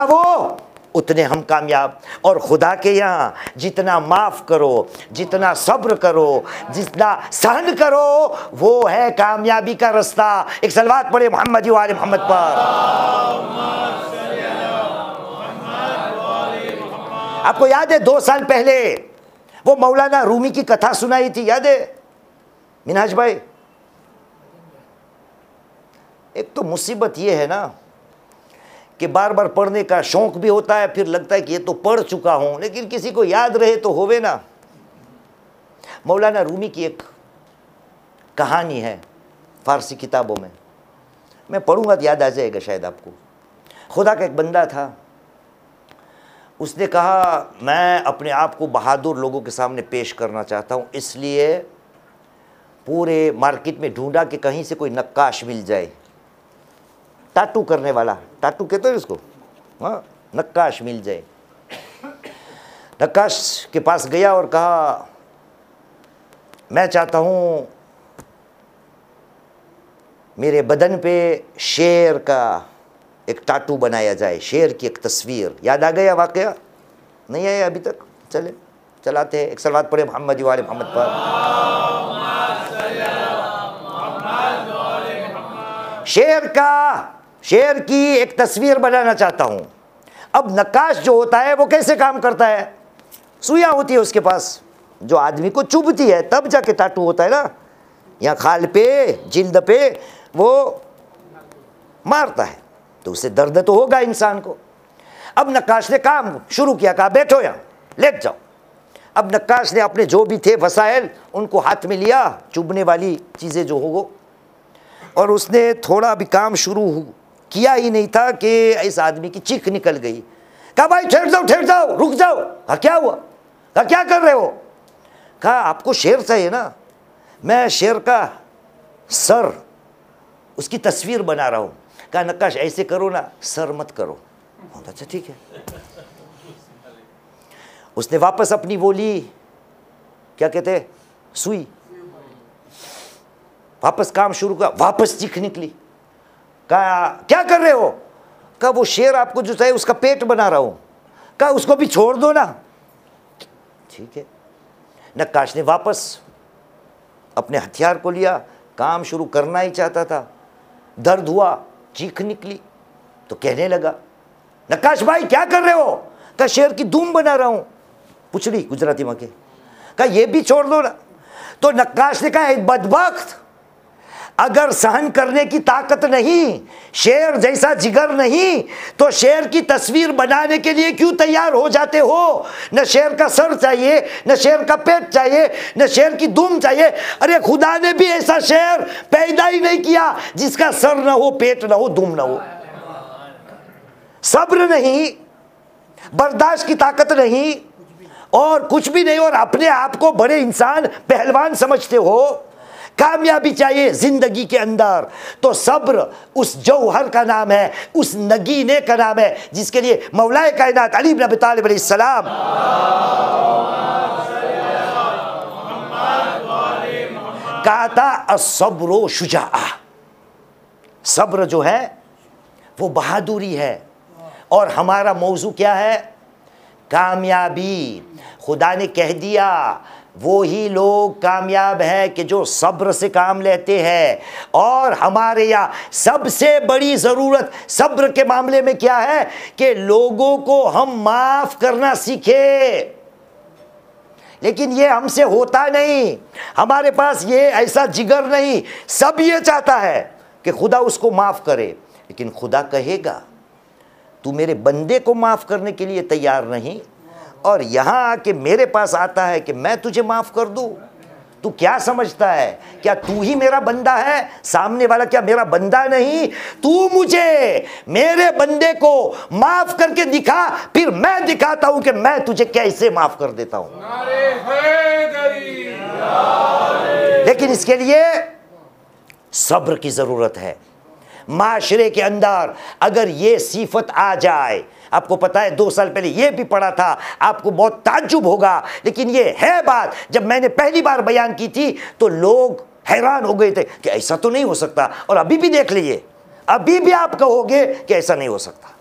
वो उतने हम कामयाब। और खुदा के यहाँ जितना माफ़ करो, जितना सब्र करो, जितना सहन करो, वो है कामयाबी का रास्ता। एक सलवात पढ़े मोहम्मद वाले मोहम्मद पर। आपको याद है 2 साल पहले वो मौलाना रूमी की कथा सुनाई थी, याद है मिनहाज भाई? एक तो मुसीबत ये है ना कि बार बार पढ़ने का शौक भी होता है, फिर लगता है कि ये तो पढ़ चुका हूं, लेकिन किसी को याद रहे तो होवे ना। मौलाना रूमी की एक कहानी है फारसी किताबों में, मैं पढ़ूंगा तो याद आ जाएगा शायद आपको। खुदा का एक बंदा था, उसने कहा मैं अपने आप को बहादुर लोगों के सामने पेश करना चाहता हूं, इसलिए पूरे मार्केट में ढूंढा कि कहीं से कोई नक्काश मिल जाए, टाटू करने वाला, टाटू कहते हैं इसको, हाँ, नक्काश मिल जाए। नक्काश के पास गया और कहा मैं चाहता हूँ मेरे बदन पे शेर का एक टाटू बनाया जाए, शेर की एक तस्वीर। याद आ गया वाकया? नहीं आया अभी तक? चले चलाते हैं। एक सलवात पढ़े मोहम्मद वाले मोहम्मद पर। शेर की एक तस्वीर बनाना चाहता हूं। अब नक्काश जो होता है वो कैसे काम करता है? सुइयां होती है उसके पास जो आदमी को चुभती है, तब जाके टाटू होता है ना, यहाँ खाल पे, जिल्द पे वो मारता है तो उससे दर्द तो होगा इंसान को। अब नक्काश ने काम शुरू किया, कहा बैठो यहाँ, लेट जाओ। अब नक्काश ने अपने जो भी थे वसाइल उनको हाथ में लिया, चुभने वाली चीज़ें जो हो, और उसने थोड़ा भी काम शुरू किया ही नहीं था कि इस आदमी की चीख निकल गई। कहा भाई ठहर जाओ, रुक जाओ। कहा क्या हुआ? कहा क्या कर रहे हो? कहा आपको शेर चाहिए ना, मैं शेर का सर, उसकी तस्वीर बना रहा हूँ। कहा नक्काश ऐसे करो ना, सर मत करो। अच्छा ठीक है। उसने वापस अपनी वो ली, क्या कहते, सुई, वापस काम शुरू किया, वापस चीख निकली। कहा क्या कर रहे हो? कहा वो शेर आपको जो चाहिए उसका पेट बना रहा हूं। कहा उसको भी छोड़ दो ना। ठीक है। नक्काश ने वापस अपने हथियार को लिया, काम शुरू करना ही चाहता था, दर्द हुआ, चीख निकली तो कहने लगा नक्काश भाई क्या कर रहे हो? कहा शेर की दुम बना रहा हूं, पुछड़ी गुजराती में के। कहा ये भी छोड़ दो ना। तो नक्काश ने कहा बदबख्त, अगर सहन करने की ताकत नहीं, शेर जैसा जिगर नहीं, तो शेर की तस्वीर बनाने के लिए क्यों तैयार हो जाते हो? न शेर का सर चाहिए, न शेर का पेट चाहिए, न शेर की दुम चाहिए। अरे खुदा ने भी ऐसा शेर पैदा ही नहीं किया जिसका सर न हो, पेट न हो, दुम न हो। सब्र नहीं, बर्दाश्त की ताकत नहीं, और कुछ भी नहीं, और अपने आप को बड़े इंसान, पहलवान समझते हो। कामयाबी चाहिए जिंदगी के अंदर तो सब्र उस जौहर का नाम है, उस नगीने का नाम है जिसके लिए मौलाए कायनात अली इब्न अबी तालिब अलैहिस्सलाम कहा था अस्सब्रो शुजाअ, सब्र जो है वो बहादुरी है। और हमारा मौजू क्या है? कामयाबी। खुदा ने कह दिया वो ही लोग कामयाब है कि जो सब्र से काम लेते हैं। और हमारे यहाँ सबसे बड़ी ज़रूरत सब्र के मामले में क्या है कि लोगों को हम माफ़ करना सीखे। लेकिन ये हमसे होता नहीं, हमारे पास ये ऐसा जिगर नहीं। सब ये चाहता है कि खुदा उसको माफ़ करे, लेकिन खुदा कहेगा तू मेरे बंदे को माफ़ करने के लिए तैयार नहीं, और यहाँ आके मेरे पास आता है कि मैं तुझे माफ़ कर दूँ। तू क्या समझता है? क्या तू ही मेरा बंदा है? सामने वाला क्या मेरा बंदा नहीं? तू मुझे, मेरे बंदे को माफ़ करके दिखा, फिर मैं दिखाता हूँ कि मैं तुझे कैसे माफ़ कर देता हूँ। लेकिन इसके लिए सब्र की ज़रूरत है। माशरे के अंदर अगर ये सिफत आ जाए, आपको पता है 2 साल पहले ये भी पढ़ा था, आपको बहुत ताज्जुब होगा, लेकिन ये है बात, जब मैंने पहली बार बयान की थी तो लोग हैरान हो गए थे कि ऐसा तो नहीं हो सकता। और अभी भी देख लीजिए, अभी भी आप कहोगे कि ऐसा नहीं हो सकता।